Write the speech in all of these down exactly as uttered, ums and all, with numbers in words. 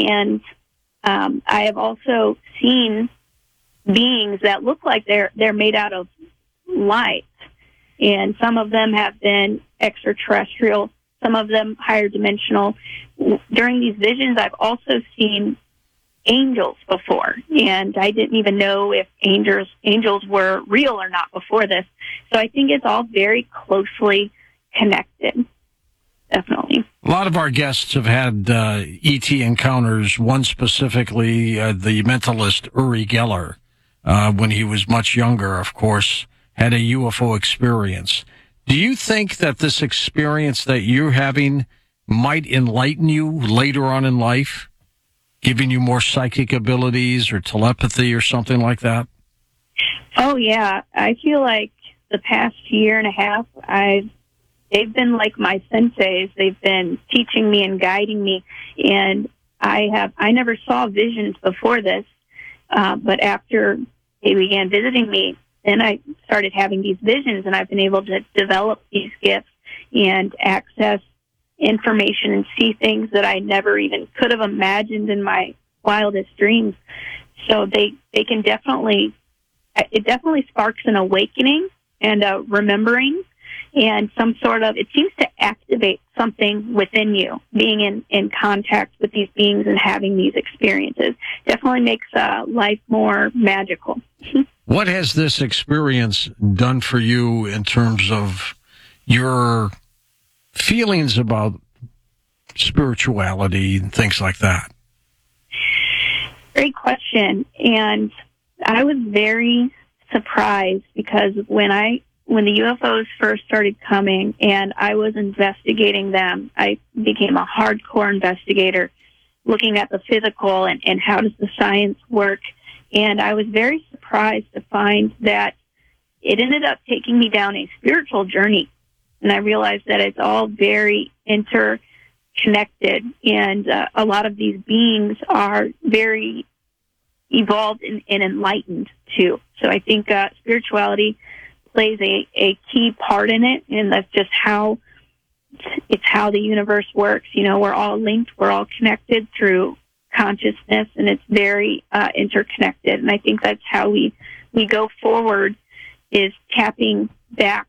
And um, I have also seen beings that look like they're they're made out of light, and some of them have been extraterrestrial, some of them higher dimensional. During these visions, I've also seen angels before, and I didn't even know if angels angels were real or not before this. So I think it's all very closely connected. Definitely. A lot of our guests have had uh, E T encounters, one specifically, uh, the mentalist Uri Geller, uh, when he was much younger, of course, had a U F O experience. Do you think that this experience that you're having might enlighten you later on in life, giving you more psychic abilities or telepathy or something like that? Oh, yeah. I feel like the past year and a half, I've They've been like my senseis. They've been teaching me and guiding me. And I have, I never saw visions before this. Uh, but after they began visiting me, then I started having these visions, and I've been able to develop these gifts and access information and see things that I never even could have imagined in my wildest dreams. So they, they can definitely, it definitely sparks an awakening and a remembering, and some sort of, it seems to activate something within you, being in, in contact with these beings and having these experiences. Definitely makes uh, life more magical. What has this experience done for you in terms of your feelings about spirituality and things like that? Great question. And I was very surprised because when I When the U F Os first started coming and I was investigating them, I became a hardcore investigator, looking at the physical and, and how does the science work. And I was very surprised to find that it ended up taking me down a spiritual journey. And I realized that it's all very interconnected, and uh, a lot of these beings are very evolved and, and enlightened too. So I think uh, spirituality plays a, a key part in it, and that's just how it's how the universe works. You know, we're all linked, we're all connected through consciousness, and it's very uh, interconnected. And I think that's how we we go forward, is tapping back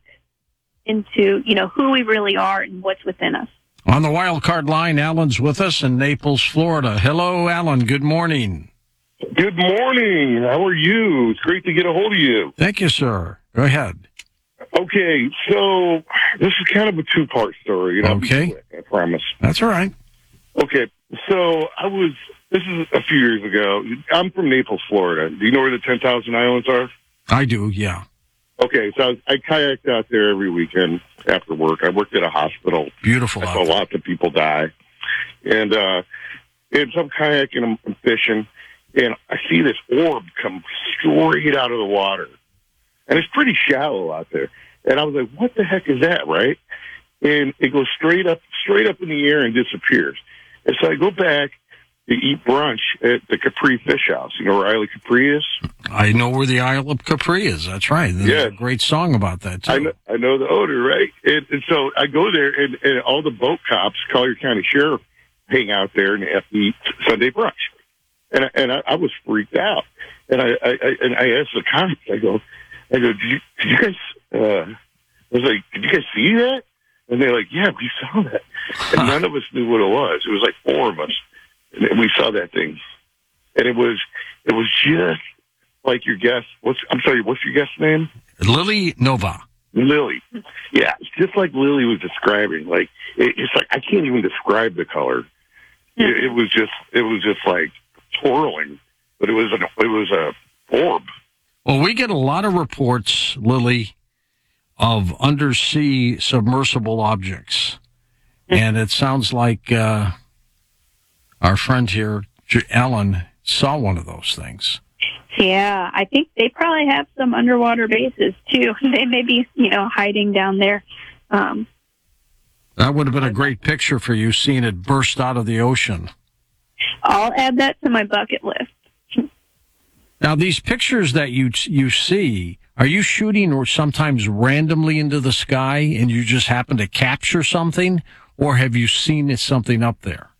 into, you know, who we really are and what's within us. On the wild card line, Alan's with us in Naples, Florida. Hello, Alan. Good morning. Good morning. How are you? It's great to get a hold of you. Thank you, sir. Go ahead. Okay, so this is kind of a two-part story. And I'll be Okay. quick, I promise. That's all right. Okay, so I was, this is a few years ago. I'm from Naples, Florida. Do you know where the ten thousand Islands are? I do, yeah. Okay, so I, was, I kayaked out there every weekend after work. I worked at a hospital. Beautiful I out saw there. lots of people die. And, uh, and so I'm kayaking, I'm, I'm fishing, and I see this orb come straight out of the water. And it's pretty shallow out there. And I was like, what the heck is that, right? And it goes straight up, straight up in the air and disappears. And so I go back to eat brunch at the Capri Fish House. You know where Isle of Capri is? I know where the Isle of Capri is. That's right. There's Yeah. a great song about that, too. I know, I know the odor, right? And, and so I go there, and, and all the boat cops, Collier County Sheriff, hang out there and have to eat Sunday brunch. And I, and I, I was freaked out. And I, I, I and I asked the cops, I go, I go, did you, did you guys, uh, I was like, did you guys see that? And they're like, yeah, we saw that. And none of us knew what it was. It was like four of us. And we saw that thing. And it was, it was just like your guest. What's, I'm sorry, what's your guest's name? Lily Nova. Lily. Yeah, it's just like Lily was describing. Like, it, it's like, I can't even describe the color. It, it was just, it was just like twirling, but it was an, it was a orb. Well, we get a lot of reports, Lily, of undersea submersible objects. And it sounds like uh, our friend here, Alan, saw one of those things. Yeah, I think they probably have some underwater bases, too. They may be, you know, hiding down there. Um, that would have been a great picture for you, seeing it burst out of the ocean. I'll add that to my bucket list. Now, these pictures that you you see, are you shooting or sometimes randomly into the sky and you just happen to capture something, or have you seen something up there?